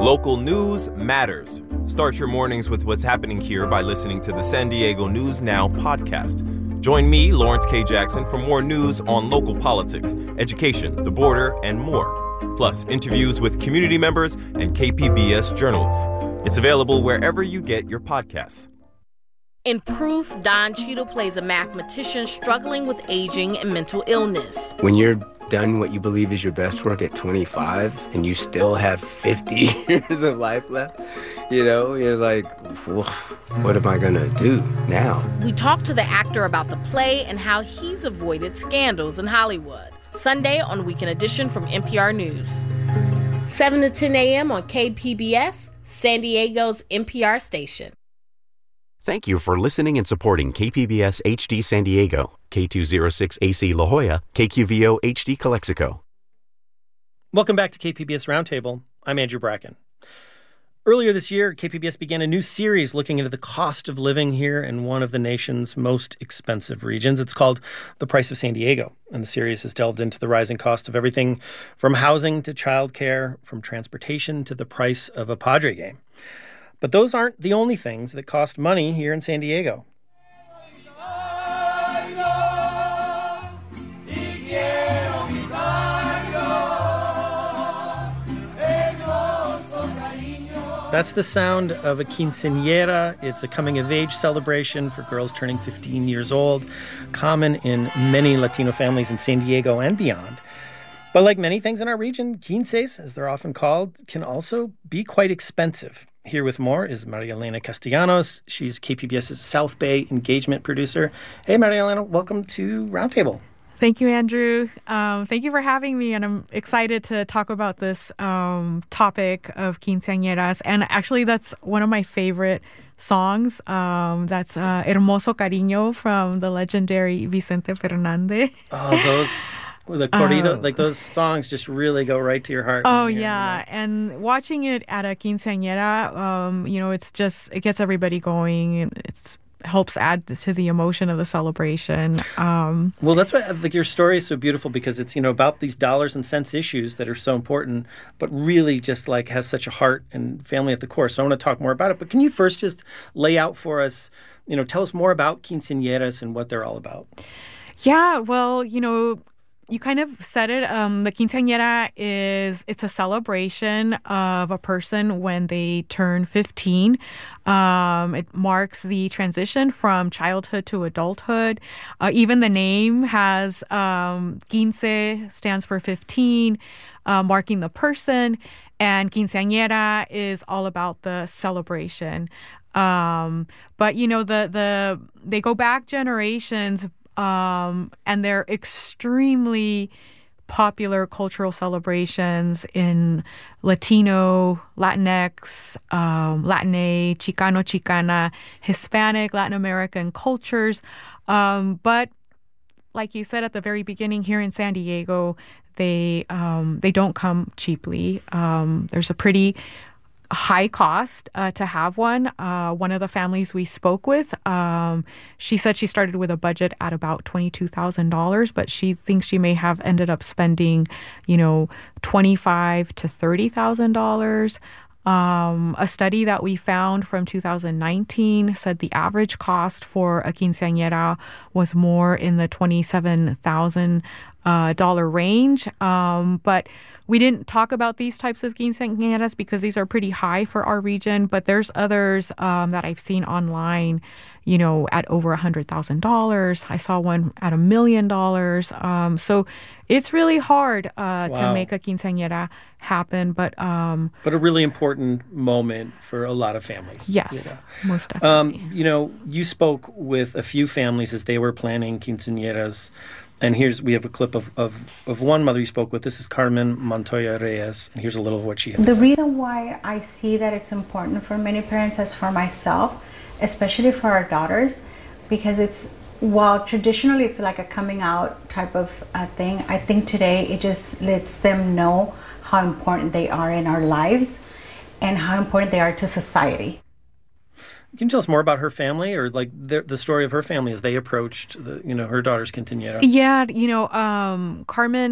Local news matters. Start your mornings with what's happening here by listening to the San Diego News Now podcast. Join me, Lawrence K. Jackson, for more news on local politics, education, the border, and more. Plus, interviews with community members and KPBS journalists. It's available wherever you get your podcasts. In Proof, Don Cheadle plays a mathematician struggling with aging and mental illness. When you're done what you believe is your best work at 25 and you still have 50 years of life left, you're like, what am I going to do now? We talk to the actor about the play and how he's avoided scandals in Hollywood. Sunday on Weekend Edition from NPR News. 7 to 10 a.m. on KPBS, San Diego's NPR station. Thank you for listening and supporting KPBS HD San Diego, K206AC La Jolla, KQVO HD Calexico. Welcome back to KPBS Roundtable. I'm Andrew Bracken. Earlier this year, KPBS began a new series looking into the cost of living here in one of the nation's most expensive regions. It's called The Price of San Diego, and the series has delved into the rising cost of everything from housing to childcare, from transportation to the price of a Padre game. But those aren't the only things that cost money here in San Diego. That's the sound of a quinceañera. It's a coming-of-age celebration for girls turning 15 years old, common in many Latino families in San Diego and beyond. But like many things in our region, quinces, as they're often called, can also be quite expensive. Here with more is Maria Elena Castellanos. She's KPBS's South Bay engagement producer. Hey, Maria Elena, welcome to Roundtable. Thank you, Andrew. Thank you for having me, and I'm excited to talk about this topic of quinceañeras. And actually, that's one of my favorite songs. That's Hermoso Cariño from the legendary Vicente Fernández. The corrido, like those songs just really go right to your heart. Oh, yeah. And watching it at a quinceañera, it gets everybody going. And it helps add to the emotion of the celebration. Well, that's why your story is so beautiful, because it's, about these dollars and cents issues that are so important, but really just has such a heart and family at the core. So I want to talk more about it. But can you first just lay out for us, tell us more about quinceañeras and what they're all about? Yeah, well, you kind of said it. The quinceañera it's a celebration of a person when they turn 15. It marks the transition from childhood to adulthood. Even the name has quince stands for 15, marking the person, and quinceañera is all about the celebration. But they go back generations. And they're extremely popular cultural celebrations in Latino, Latinx, Latine, Chicano, Chicana, Hispanic, Latin American cultures. But like you said at the very beginning, here in San Diego, they don't come cheaply. There's a pretty high cost to have one. One of the families we spoke with, she said she started with a budget at about $22,000, but she thinks she may have ended up spending, $25,000 to $30,000. A study that we found from 2019 said the average cost for a quinceañera was more in the $27,000 range. But we didn't talk about these types of quinceañeras because these are pretty high for our region. But there's others that I've seen online, at over $100,000. I saw one at $1 million. So it's really hard to make a quinceañera happen. But a really important moment for a lot of families. Yes, most definitely. You spoke with a few families as they were planning quinceañeras. And we have a clip of one mother you spoke with. This is Carmen Montoya Reyes. And here's a little of what she had to say. The reason why I see that it's important for many parents as for myself, especially for our daughters, because while traditionally it's like a coming out type of thing, I think today it just lets them know how important they are in our lives and how important they are to society. Can you tell us more about her family, or the story of her family as they approached her daughter's quinceañera? Yeah, Carmen,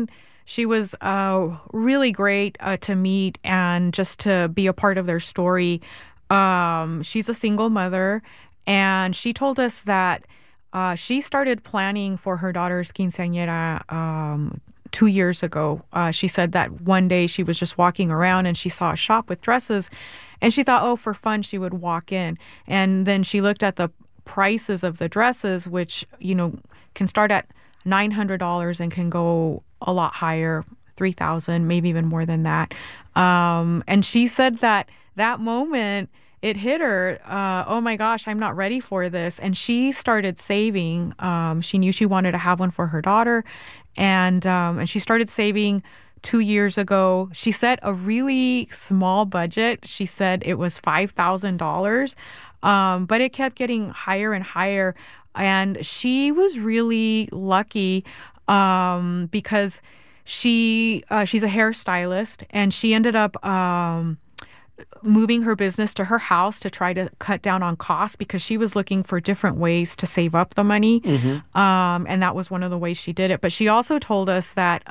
She was really great to meet and just to be a part of their story. She's a single mother, and she told us that she started planning for her daughter's quinceañera 2 years ago. She said that one day she was just walking around and she saw a shop with dresses, and she thought, oh, for fun, she would walk in. And then she looked at the prices of the dresses, which, can start at $900 and can go a lot higher, $3,000, maybe even more than that. And she said that moment, it hit her, oh my gosh, I'm not ready for this. And she started saving. She knew she wanted to have one for her daughter. And she started saving 2 years ago. She set a really small budget. She said it was $5,000, but it kept getting higher and higher. And she was really lucky because she's a hairstylist, and she ended up moving her business to her house to try to cut down on costs because she was looking for different ways to save up the money. And that was one of the ways she did it. But she also told us that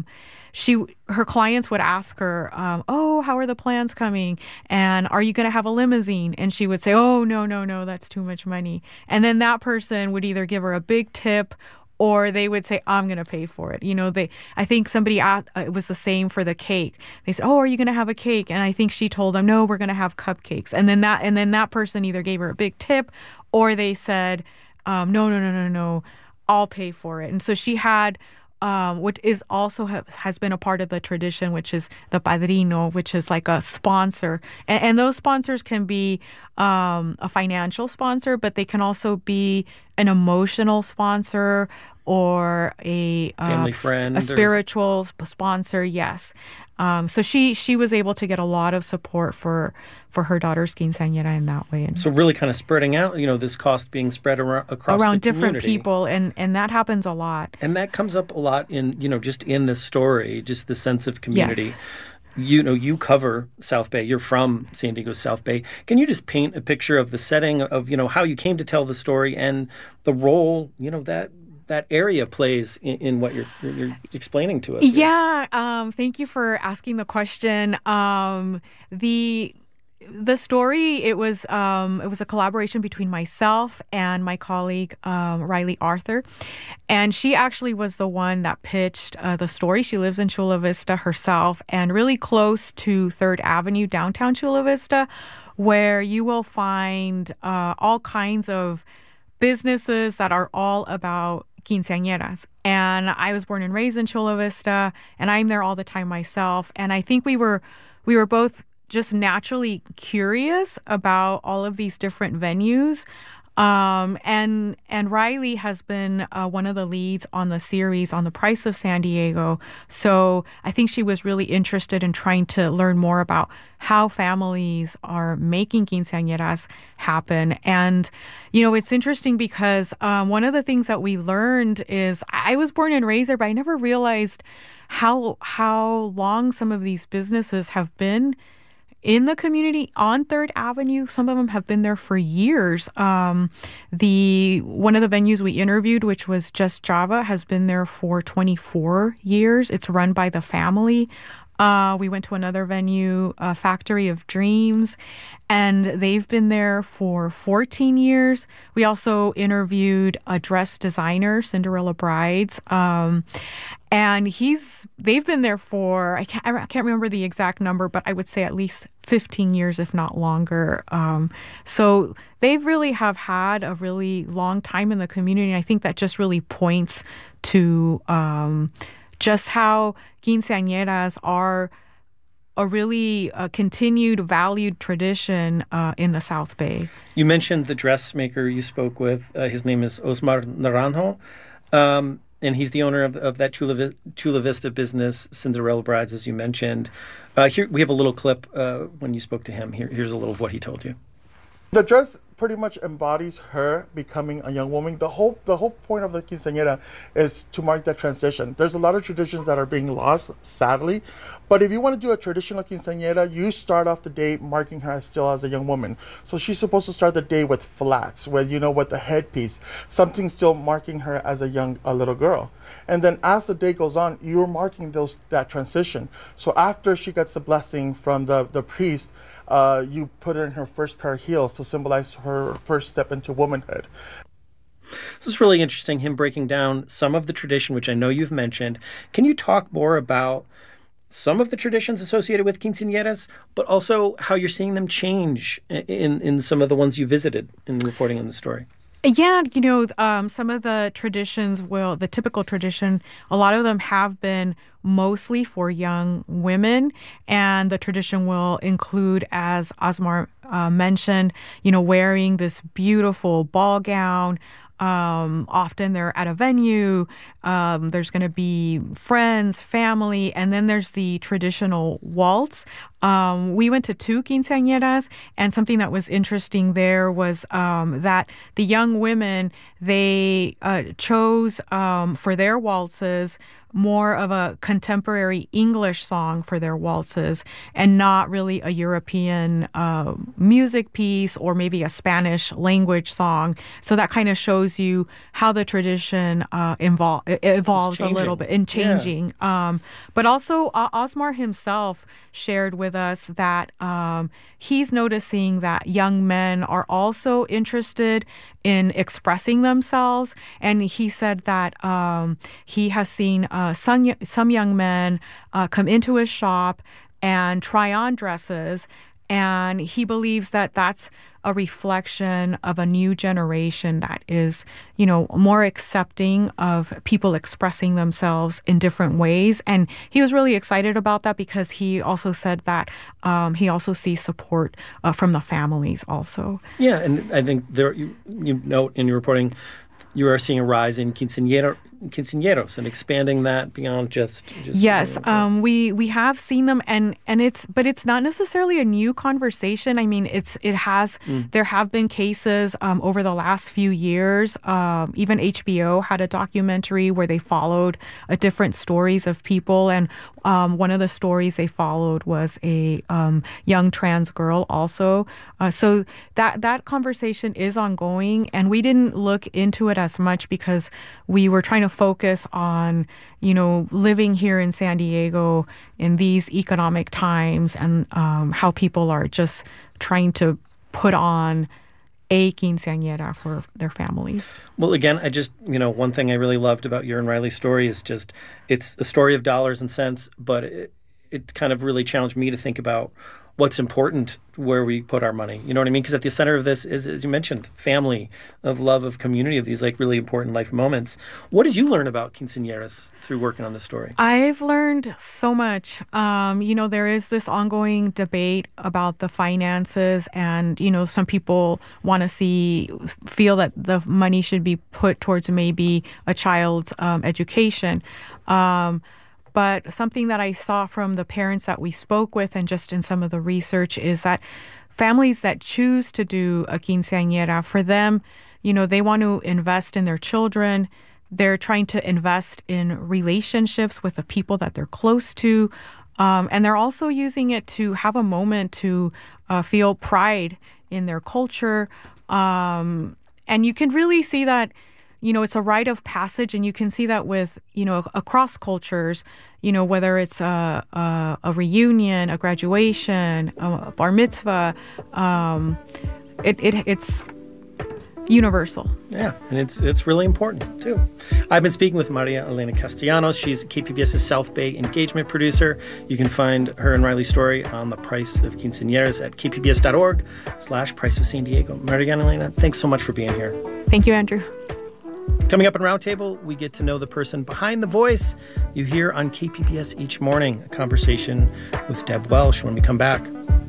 her clients would ask her, oh, how are the plans coming? And are you going to have a limousine? And she would say, oh, no, that's too much money. And then that person would either give her a big tip, or they would say, I'm going to pay for it. I think somebody asked, it was the same for the cake. They said, oh, are you going to have a cake? And I think she told them, no, we're going to have cupcakes. And then that person either gave her a big tip, or they said, no, I'll pay for it. And so she had, what is also has been a part of the tradition, which is the padrino, which is like a sponsor. And those sponsors can be a financial sponsor, but they can also be an emotional sponsor or a family friend, a spiritual sponsor. Yes. So she was able to get a lot of support for her daughter's quinceañera in that way. And so really kind of spreading out, this cost being spread across the different community. people, and that happens a lot. And that comes up a lot in, just in this story, just the sense of community. Yes. You cover South Bay. You're from San Diego South Bay. Can you just paint a picture of the setting of, how you came to tell the story and the role, that area plays in what you're explaining to us here? Yeah. Thank you for asking the question. The story, it was a collaboration between myself and my colleague, Riley Arthur. And she actually was the one that pitched the story. She lives in Chula Vista herself, and really close to 3rd Avenue, downtown Chula Vista, where you will find all kinds of businesses that are all about quinceañeras. And I was born and raised in Chula Vista, and I'm there all the time myself. And I think we were both just naturally curious about all of these different venues. And Riley has been one of the leads on the series on The Price of San Diego. So I think she was really interested in trying to learn more about how families are making quinceañeras happen. And, it's interesting because one of the things that we learned is I was born and raised there, but I never realized how long some of these businesses have been in the community on 3rd Avenue. Some of them have been there for years. One of the venues we interviewed, which was Just Java, has been there for 24 years. It's run by the family. We went to another venue, Factory of Dreams, and they've been there for 14 years. We also interviewed a dress designer, Cinderella Brides, and they've been there for, I can't remember the exact number, but I would say at least 15 years, if not longer. So they really have had a really long time in the community, and I think that just really points to just how quinceañeras are a really continued, valued tradition in the South Bay. You mentioned the dressmaker you spoke with. His name is Osmar Naranjo, and he's the owner of that Chula Vista business, Cinderella Brides, as you mentioned. Here we have a little clip when you spoke to him. Here's a little of what he told you. The dress pretty much embodies her becoming a young woman. The whole point of the quinceañera is to mark that transition. There's a lot of traditions that are being lost, sadly. But if you want to do a traditional quinceañera, you start off the day marking her still as a young woman. So she's supposed to start the day with flats, with the headpiece, something still marking her as a little girl. And then as the day goes on, you're marking that transition. So after she gets the blessing from the priest, you put her in her first pair of heels to symbolize her first step into womanhood. This is really interesting, him breaking down some of the tradition, which I know you've mentioned. Can you talk more about some of the traditions associated with quinceañeras, but also how you're seeing them change in some of the ones you visited in reporting on the story? Yeah, some of the traditions the typical tradition, a lot of them have been mostly for young women. And the tradition will include, as Osmar mentioned, wearing this beautiful ball gown. Often they're at a venue. There's going to be friends, family, and then there's the traditional waltz. We went to 2 quinceañeras, and something that was interesting there was that the young women, they chose for their waltzes more of a contemporary English song for their waltzes and not really a European music piece or maybe a Spanish language song. So that kind of shows you how the tradition evolves a little bit in changing. Yeah. But also Osmar himself shared with us that he's noticing that young men are also interested in expressing themselves. And he said that he has seen some young men come into his shop and try on dresses. And he believes that that's a reflection of a new generation that is, more accepting of people expressing themselves in different ways. And he was really excited about that because he also said that he also sees support from the families also. Yeah, and I think there you note in your reporting, you are seeing a rise in quinceañeros and expanding that beyond just yes, we have seen them, and it's not necessarily a new conversation. I mean, there have been cases over the last few years. Even HBO had a documentary where they followed different stories of people, and one of the stories they followed was a young trans girl also. So that conversation is ongoing, and we didn't look into it as much because we were trying to focus on, living here in San Diego in these economic times and how people are just trying to put on a quinceañera for their families. Well, again, I just, one thing I really loved about your and Riley's story is just, it's a story of dollars and cents, but it kind of really challenged me to think about what's important where we put our money. You know what I mean? Because at the center of this is, as you mentioned, family, of love, of community, of these really important life moments. What did you learn about quinceañeras through working on this story? I've learned so much. There is this ongoing debate about the finances, and, some people want to feel that the money should be put towards maybe a child's education. But something that I saw from the parents that we spoke with and just in some of the research is that families that choose to do a quinceañera, for them, they want to invest in their children. They're trying to invest in relationships with the people that they're close to. And they're also using it to have a moment to feel pride in their culture. And you can really see that it's a rite of passage, and you can see that with, across cultures, whether it's a reunion, a graduation, a bar mitzvah, it's universal. Yeah, and it's really important, too. I've been speaking with Maria Elena Castellanos. She's KPBS's South Bay engagement producer. You can find her and Riley's story on the price of quinceañeras at kpbs.org/price of San Diego. Maria Elena, thanks so much for being here. Thank you, Andrew. Coming up in Roundtable, we get to know the person behind the voice you hear on KPBS each morning. A conversation with Deb Welsh when we come back.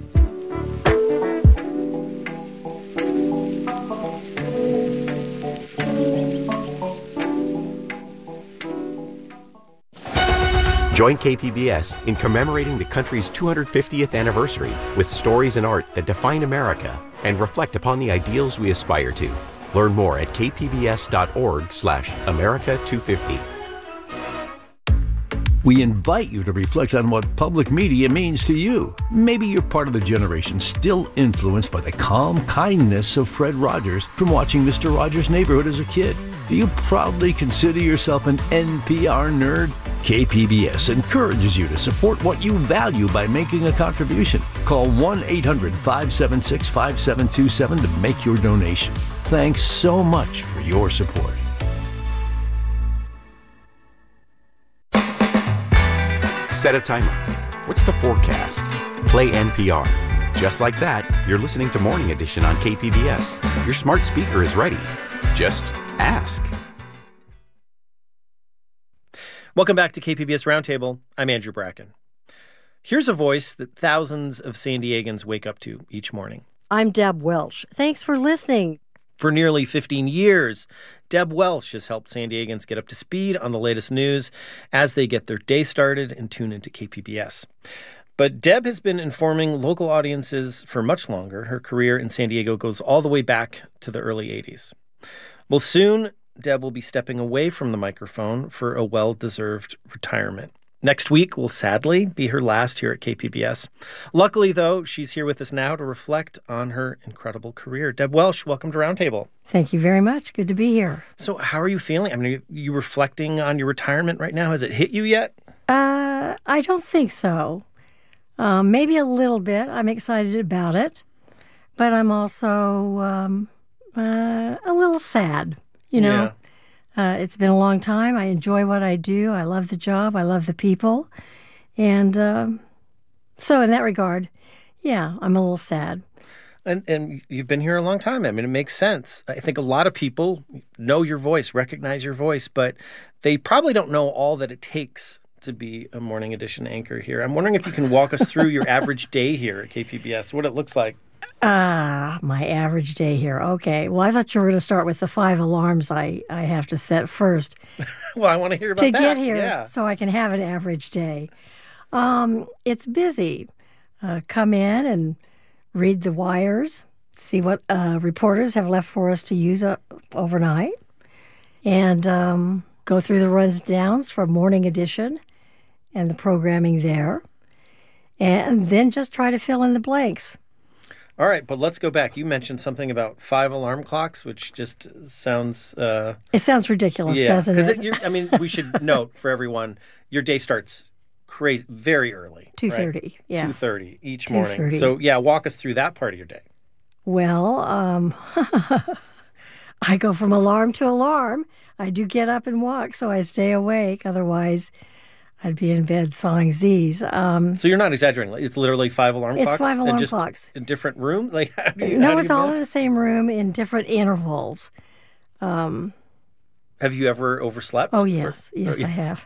Join KPBS in commemorating the country's 250th anniversary with stories and art that define America and reflect upon the ideals we aspire to. Learn more at kpbs.org/America250. We invite you to reflect on what public media means to you. Maybe you're part of the generation still influenced by the calm kindness of Fred Rogers from watching Mr. Rogers' Neighborhood as a kid. Do you proudly consider yourself an NPR nerd? KPBS encourages you to support what you value by making a contribution. Call 1-800-576-5727 to make your donation. Thanks so much for your support. Set a timer. What's the forecast? Play NPR. Just like that, you're listening to Morning Edition on KPBS. Your smart speaker is ready. Just ask. Welcome back to KPBS Roundtable. I'm Andrew Bracken. Here's a voice that thousands of San Diegans wake up to each morning. I'm Deb Welsh. Thanks for listening. For nearly 15 years, Deb Welsh has helped San Diegans get up to speed on the latest news as they get their day started and tune into KPBS. But Deb has been informing local audiences for much longer. Her career in San Diego goes all the way back to the early 80s. Well, soon, Deb will be stepping away from the microphone for a well-deserved retirement. Next week will sadly be her last here at KPBS. Luckily, though, she's here with us now to reflect on her incredible career. Deb Welsh, welcome to Roundtable. Thank you very much. Good to be here. So how are you feeling? I mean, are you reflecting on your retirement right now? Has it hit you yet? I don't think so. Maybe a little bit. I'm excited about it. But I'm also a little sad, you know. Yeah. It's been a long time. I enjoy what I do. I love the job. I love the people. And so in that regard, yeah, I'm a little sad. And you've been here a long time. I mean, it makes sense. I think a lot of people know your voice, recognize your voice, but they probably don't know all that it takes to be a Morning Edition anchor here. I'm wondering if you can walk us through your average day here at KPBS, what it looks like. My average day here. Okay. Well, I thought you were going to start with the 5 alarms I have to set first. Well, I want to hear about that. To get here so I can have an average day. It's busy. Come in and read the wires, see what reporters have left for us to use overnight, and go through the runs downs for Morning Edition and the programming there, and then just try to fill in the blanks. All right, but let's go back. You mentioned something about 5 alarm clocks, which just sounds... It sounds ridiculous, doesn't it? I mean, we should note for everyone, your day starts very early. 2:30, right? yeah. 2:30 each morning. So, yeah, walk us through that part of your day. Well, I go from alarm to alarm. I do get up and walk, so I stay awake. Otherwise, I'd be in bed sawing Z's. So you're not exaggerating. It's literally 5 alarm clocks? It's 5 alarm clocks. In different rooms? Like, how do you, no, it's all in the same room in different intervals. Have you ever overslept? Oh, yes. Yes, I have.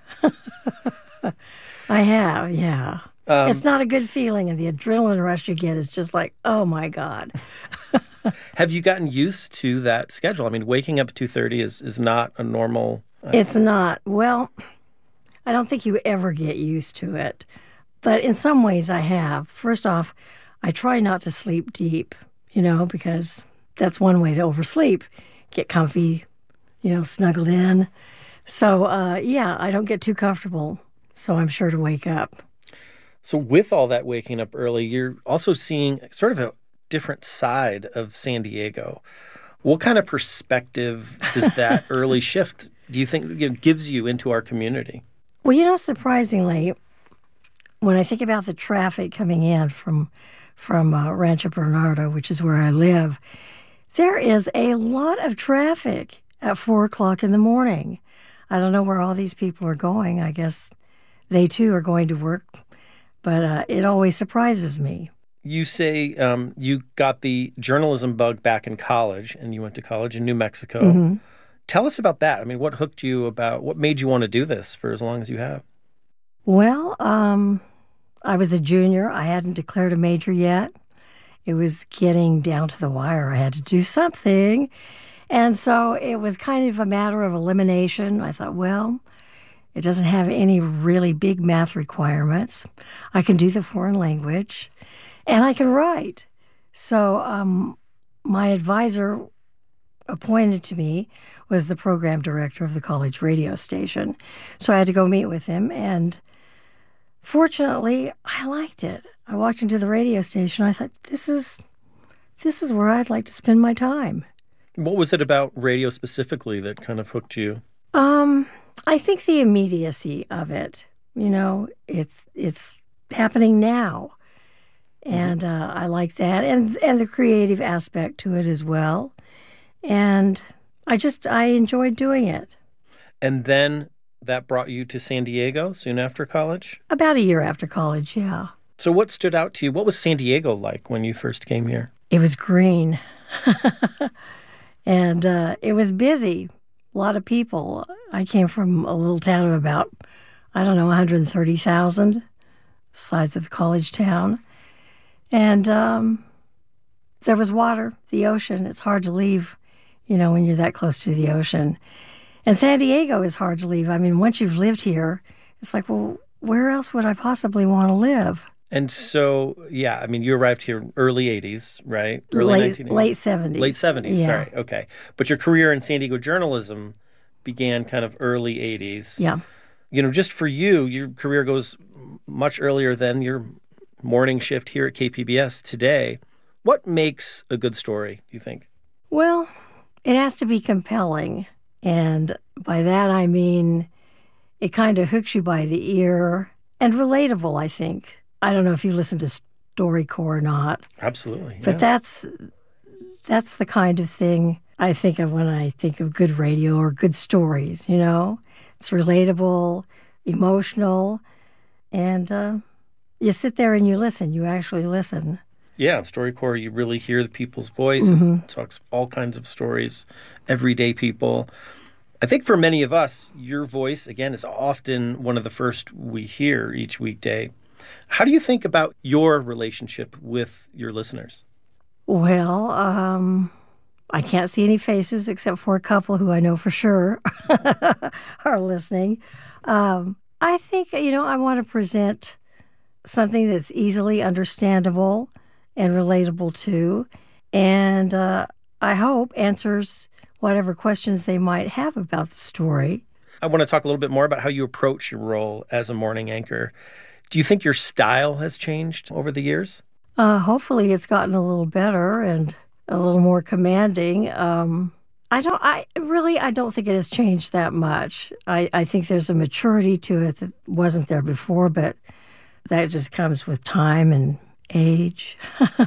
I have, yeah. It's not a good feeling, and the adrenaline rush you get is just like, oh, my God. Have you gotten used to that schedule? I mean, waking up at 2:30 is not a normal... It's not. Well... I don't think you ever get used to it. But in some ways I have. First off, I try not to sleep deep, because that's one way to oversleep. Get comfy, snuggled in. So, I don't get too comfortable. So I'm sure to wake up. So with all that waking up early, you're also seeing sort of a different side of San Diego. What kind of perspective does that early shift, do you think, gives you into our community? Well, surprisingly, when I think about the traffic coming in from Rancho Bernardo, which is where I live, there is a lot of traffic at 4 o'clock in the morning. I don't know where all these people are going. I guess they, too, are going to work. But it always surprises me. You say you got the journalism bug back in college, and you went to college in New Mexico. Mm-hmm. Tell us about that. I mean, what hooked you what made you want to do this for as long as you have? Well, I was a junior. I hadn't declared a major yet. It was getting down to the wire. I had to do something. And so it was kind of a matter of elimination. I thought, well, it doesn't have any really big math requirements. I can do the foreign language, and I can write. So my advisor appointed to me was the program director of the college radio station. So I had to go meet with him, and fortunately, I liked it. I walked into the radio station. I thought, this is where I'd like to spend my time. What was it about radio specifically that kind of hooked you? I think the immediacy of it. You know, it's happening now, and I like that, and the creative aspect to it as well. And I enjoyed doing it. And then that brought you to San Diego soon after college? About a year after college, yeah. So what stood out to you? What was San Diego like when you first came here? It was green. And it was busy. A lot of people. I came from a little town of about, 130,000, the size of the college town. And there was water, the ocean. It's hard to leave, when you're that close to the ocean. And San Diego is hard to leave. I mean, once you've lived here, it's like, well, where else would I possibly want to live? And so, yeah, I mean, you arrived here early 80s, right? Late 70s. Late 70s, yeah. Sorry, okay. But your career in San Diego journalism began kind of early 80s. Yeah. Just for you, your career goes much earlier than your morning shift here at KPBS today. What makes a good story, do you think? Well, it has to be compelling. And by that, I mean, it kind of hooks you by the ear and relatable, I think. I don't know if you listen to StoryCorps or not. Absolutely. But that's the kind of thing I think of when I think of good radio or good stories, It's relatable, emotional, and you sit there and you listen. You actually listen. Yeah, in StoryCorps, you really hear the people's voice. Mm-hmm. It talks all kinds of stories, everyday people. I think for many of us, your voice, again, is often one of the first we hear each weekday. How do you think about your relationship with your listeners? Well, I can't see any faces except for a couple who I know for sure are listening. I think, I want to present something that's easily understandable and relatable to, and I hope answers whatever questions they might have about the story. I want to talk a little bit more about how you approach your role as a morning anchor. Do you think your style has changed over the years? Hopefully it's gotten a little better and a little more commanding. I don't think it has changed that much. I think there's a maturity to it that wasn't there before, but that just comes with time and age.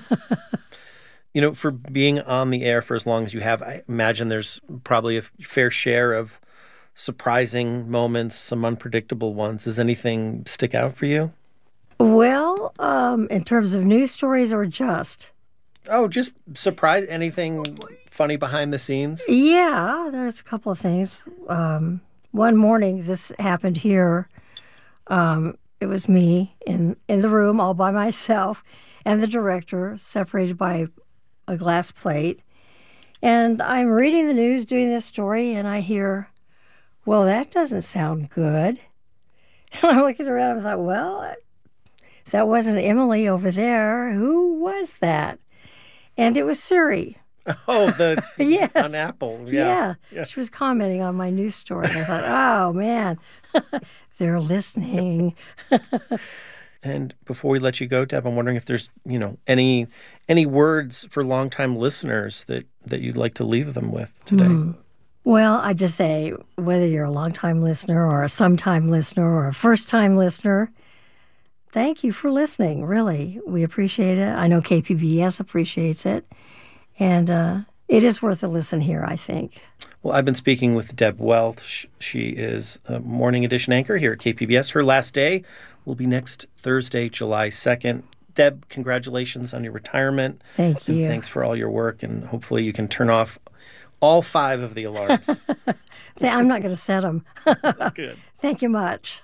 For being on the air for as long as you have, I imagine there's probably a fair share of surprising moments, some unpredictable ones. Does anything stick out for you? Well, in terms of news stories or just? Oh, just surprise, anything funny behind the scenes? Yeah, there's a couple of things. One morning, this happened here. It was me in the room all by myself and the director separated by a glass plate. And I'm reading the news, doing this story, and I hear, well, that doesn't sound good. And I'm looking around and I thought, well, that wasn't Emily over there. Who was that? And it was Siri. Oh, yes. On Apple. Yeah. She was commenting on my news story. And I thought, oh, man, they're listening. And before we let you go, Deb, I'm wondering if there's, any words for longtime listeners that you'd like to leave them with today. Well, I just say, whether you're a longtime listener or a sometime listener or a first-time listener, thank you for listening, really. We appreciate it. I know KPBS appreciates it. And it is worth a listen here, I think. Well, I've been speaking with Deb Welch. She is a morning edition anchor here at KPBS. Her last day will be next Thursday, July 2nd. Deb, congratulations on your retirement. Thank you. And thanks for all your work, and hopefully you can turn off all 5 of the alarms. I'm not going to set them. Good. Thank you much.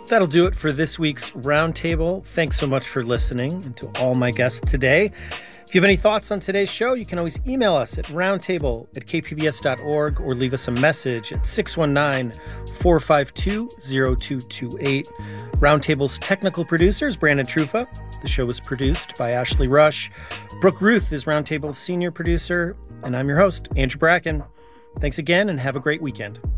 That'll do it for this week's Roundtable. Thanks so much for listening, and to all my guests today. If you have any thoughts on today's show, you can always email us at roundtable@kpbs.org or leave us a message at 619-452-0228. Roundtable's technical producer is Brandon Trufa. The show was produced by Ashley Rush. Brooke Ruth is Roundtable's senior producer, and I'm your host, Andrew Bracken. Thanks again, and have a great weekend.